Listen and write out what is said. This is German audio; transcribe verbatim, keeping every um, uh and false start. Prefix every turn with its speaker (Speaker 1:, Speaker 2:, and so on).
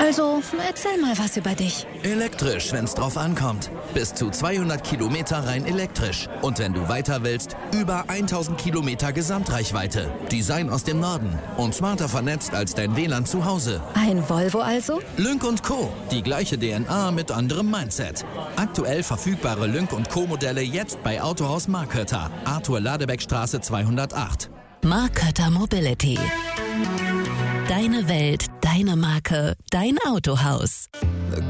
Speaker 1: Also, erzähl mal was über dich.
Speaker 2: Elektrisch, wenn's drauf ankommt. Bis zu zweihundert Kilometer rein elektrisch. Und wenn du weiter willst, über tausend Kilometer Gesamtreichweite. Design aus dem Norden und smarter vernetzt als dein W L A N zu Hause.
Speaker 1: Ein Volvo also?
Speaker 2: Lynk und Co. Die gleiche D N A mit anderem Mindset. Aktuell verfügbare Lynk und Co. Modelle jetzt bei Autohaus Markötter. Arthur Ladebeckstraße zweihundertacht.
Speaker 3: Markötter Mobility. Deine Welt, deine Marke, dein Autohaus.